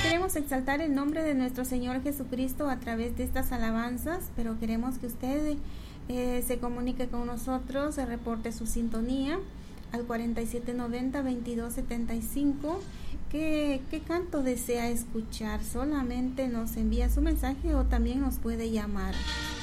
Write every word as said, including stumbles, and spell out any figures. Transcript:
Queremos exaltar el nombre de nuestro Señor Jesucristo a través de estas alabanzas, pero queremos que usted eh, se comunique con nosotros, se reporte su sintonía al cuarenta y siete noventa, veintidós setenta y cinco. ¿Qué, qué canto desea escuchar? Solamente nos envía su mensaje o también nos puede llamar.